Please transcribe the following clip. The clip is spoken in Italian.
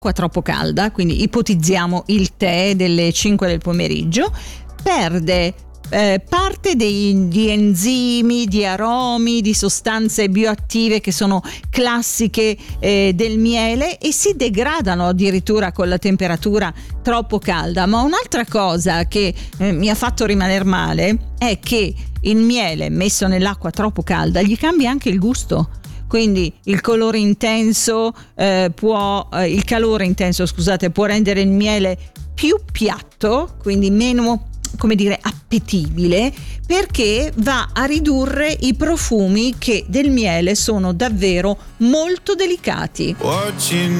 l'acqua troppo calda, quindi ipotizziamo il tè delle 5 del pomeriggio, perde parte di enzimi, di aromi, di sostanze bioattive che sono classiche del miele e si degradano addirittura con la temperatura troppo calda. Ma un'altra cosa che mi ha fatto rimanere male è che il miele messo nell'acqua troppo calda gli cambia anche il gusto. Quindi il calore intenso può rendere il miele più piatto, quindi meno, come dire, appetibile, perché va a ridurre i profumi che del miele sono davvero molto delicati. Watching